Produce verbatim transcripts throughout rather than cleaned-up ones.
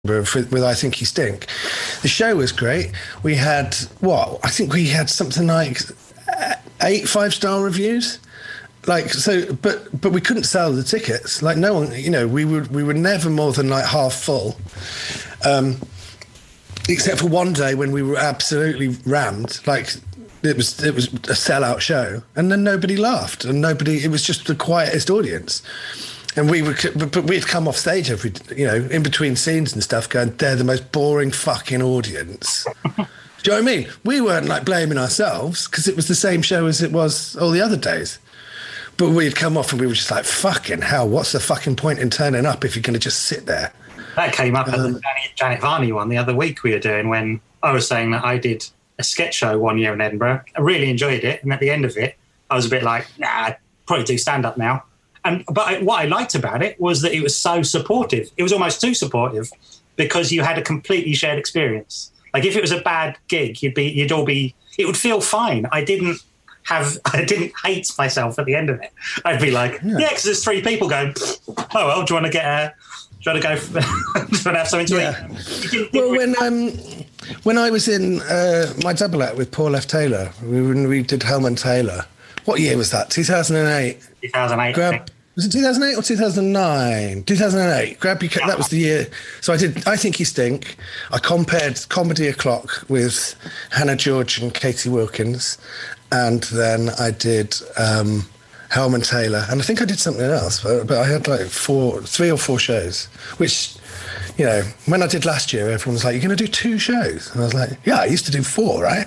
with, with I Think You Stink. The show was great. We had, what, I think we had something like eight five-star reviews. Like, so, but but we couldn't sell the tickets. Like, no one, you know, we were, we were never more than like half full. Um, except for one day when we were absolutely rammed. Like, it was it was a sellout show. And then nobody laughed. And nobody, it was just the quietest audience. And we were, but we'd come off stage every, you know, in between scenes and stuff, going, they're the most boring fucking audience. Do you know what I mean? We weren't like blaming ourselves because it was the same show as it was all the other days. But we'd come off and we were just like, fucking hell, what's the fucking point in turning up if you're going to just sit there? That came up um, at the Janet, Janet Varney one the other week we were doing, when I was saying that I did a sketch show one year in Edinburgh. I really enjoyed it. And at the end of it, I was a bit like, nah, I'd probably do stand-up now. And but I, what I liked about it was that it was so supportive. It was almost too supportive because you had a completely shared experience. Like if it was a bad gig, you'd be, you'd all be, it would feel fine. I didn't have, I didn't hate myself at the end of it. I'd be like, yeah, because yeah, there's three people going, oh well, do you want to get a, do you want to go, do you want to have something to yeah. eat? Well, when um, when I was in uh, my double act with Paul F. Taylor, we when we did Hellman Taylor. What year was that? two thousand eight two thousand eight Grab, was it two thousand eight or two thousand nine? two thousand eight Grab your, that was the year. So I did I Think You Stink. I compared Comedy O'Clock with Hannah George and Katie Wilkins. And then I did um, Hellman Taylor. And I think I did something else. But, but I had like four, three or four shows, which, you know, when I did last year, everyone was like, you're going to do two shows? And I was like, yeah, I used to do four, right?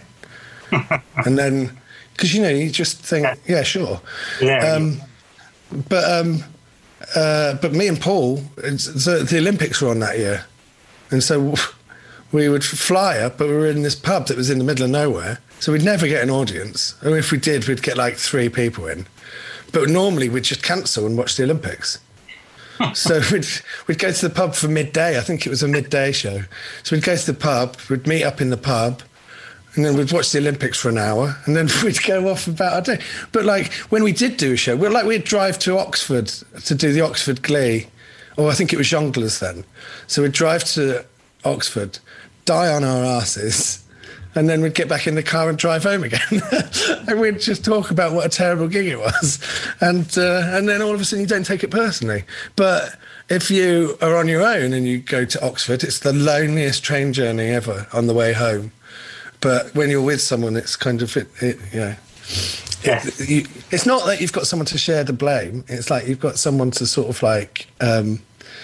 And then... Because, you know, you just think, yeah, sure. Yeah. Um, but um, uh, but me and Paul, the, the Olympics were on that year. And so we would fly up, but we were in this pub that was in the middle of nowhere. So we'd never get an audience. And if we did, we'd get like three people in. But normally we'd just cancel and watch the Olympics. So we'd, we'd go to the pub for midday. I think it was a midday show. So we'd go to the pub, we'd meet up in the pub, and then we'd watch the Olympics for an hour, and then we'd go off about our day. But like when we did do a show, we're like we'd drive to Oxford to do the Oxford Glee, or I think it was Jongleurs then. So we'd drive to Oxford, die on our asses, and then we'd get back in the car and drive home again. And we'd just talk about what a terrible gig it was, and uh, and then all of a sudden you don't take it personally. But if you are on your own and you go to Oxford, it's the loneliest train journey ever on the way home. But when you're with someone, it's kind of, it, it, you know, yeah. it, you, it's not that you've got someone to share the blame. It's like you've got someone to sort of like, um,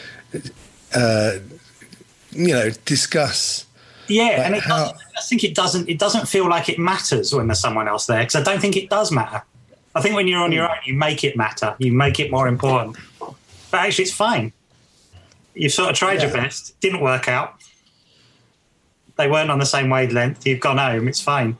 uh, you know, discuss. Yeah, like and it how, doesn't, I think it doesn't, it doesn't feel like it matters when there's someone else there, because I don't think it does matter. I think when you're on your own, you make it matter. You make it more important. But actually, it's fine. You've sort of tried yeah. your best. Didn't work out. They weren't on the same wavelength. You've gone home. It's fine.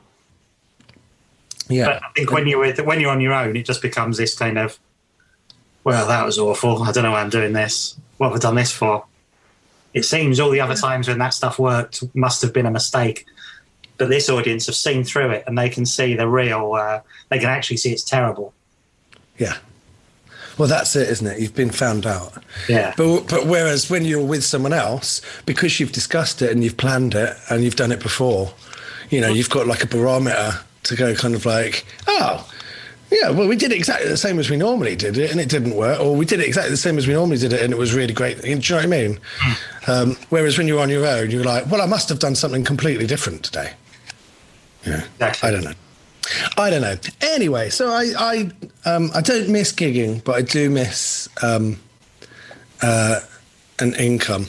Yeah. But I think when you're with, when you're on your own, it just becomes this kind of, well, that was awful. I don't know why I'm doing this. What have I done this for? It seems all the other times when that stuff worked must have been a mistake. But this audience have seen through it, and they can see the real. Uh, they can actually see it's terrible. Yeah. Well, that's it, isn't it? You've been found out. Yeah. But but whereas when you're with someone else, because you've discussed it and you've planned it and you've done it before, you know, you've got like a barometer to go kind of like, oh, yeah, well, we did it exactly the same as we normally did it and it didn't work. Or we did it exactly the same as we normally did it and it was really great. Do you know what I mean? Mm. Um, whereas when you're on your own, you're like, well, I must have done something completely different today. Yeah. Exactly. I don't know. I don't know. Anyway, so I I um, I don't miss gigging, but I do miss um, uh, an income.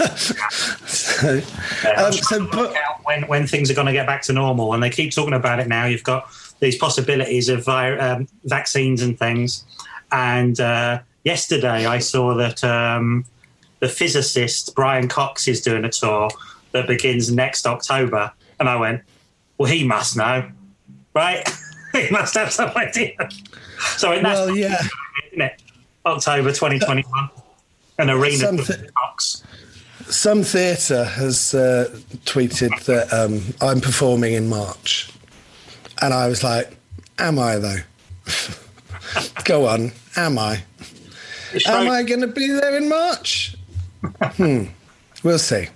so, yeah, um, so but, when when things are going to get back to normal, and they keep talking about it now. You've got these possibilities of um, vaccines and things. And uh, yesterday, I saw that um, the physicist Brian Cox is doing a tour that begins next October, and I went, well, he must know. Right? He must have some idea. So in well, yeah. isn't it? October twenty twenty-one, an arena some, th- Cox. Some theatre has uh, tweeted that um, I'm performing in March. And I was like, am I though? Go on, am I? Am I going to be there in March? hmm. We'll see.